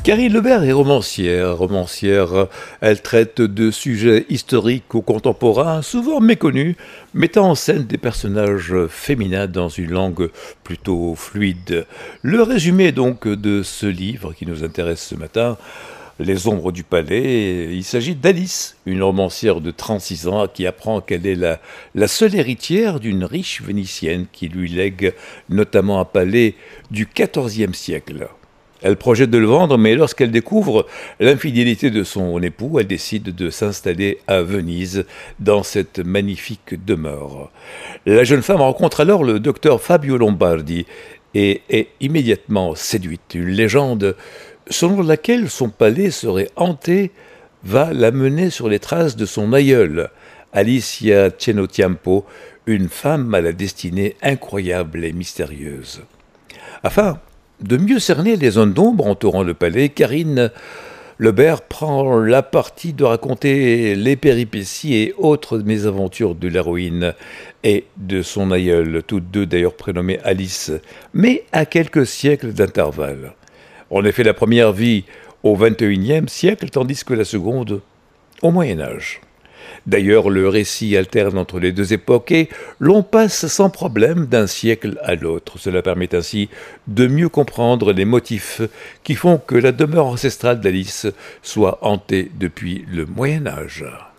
Karine Lebert est romancière. Elle traite de sujets historiques ou contemporains, souvent méconnus, mettant en scène des personnages féminins dans une langue plutôt fluide. Le résumé donc de ce livre qui nous intéresse ce matin, Les ombres du palais, il s'agit d'Alice, une romancière de 36 ans qui apprend qu'elle est la seule héritière d'une riche Vénitienne qui lui lègue notamment un palais du XIVe siècle. Elle projette de le vendre, mais lorsqu'elle découvre l'infidélité de son époux, elle décide de s'installer à Venise, dans cette magnifique demeure. La jeune femme rencontre alors le docteur Fabio Lombardi et est immédiatement séduite. Une légende selon laquelle son palais serait hanté va la mener sur les traces de son aïeule, Alicia Cenotiampo, une femme à la destinée incroyable et mystérieuse. Afin de mieux cerner les zones d'ombre entourant le palais, Karine Lebert prend la partie de raconter les péripéties et autres mésaventures de l'héroïne et de son aïeule, toutes deux d'ailleurs prénommées Alice, mais à quelques siècles d'intervalle. En effet, la première vit au XXIe siècle, tandis que la seconde au Moyen Âge. D'ailleurs, le récit alterne entre les deux époques et l'on passe sans problème d'un siècle à l'autre. Cela permet ainsi de mieux comprendre les motifs qui font que la demeure ancestrale d'Alice soit hantée depuis le Moyen Âge.